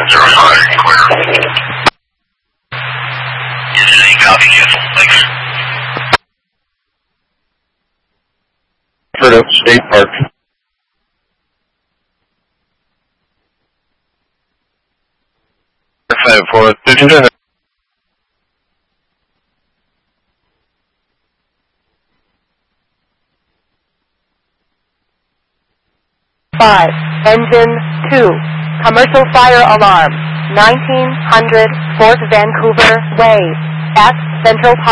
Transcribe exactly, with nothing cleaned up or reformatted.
zero five, clear. Houston, copy, cancel. Thanks. Heard of State Park. Five four fifteen. Five, engine two, commercial fire alarm, nineteen hundred Fort Vancouver Way, at Central Park.